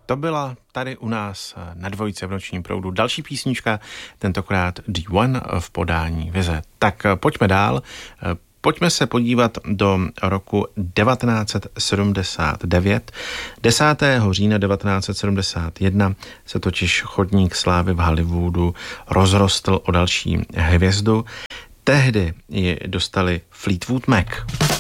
To byla tady u nás na Dvojce v nočním proudu další písnička, tentokrát D1 v podání Vize. Tak pojďme dál. Pojďme se podívat do roku 1979. 10. října 1971 se totiž chodník slávy v Hollywoodu rozrostl o další hvězdu. Tehdy ji dostali Fleetwood Mac.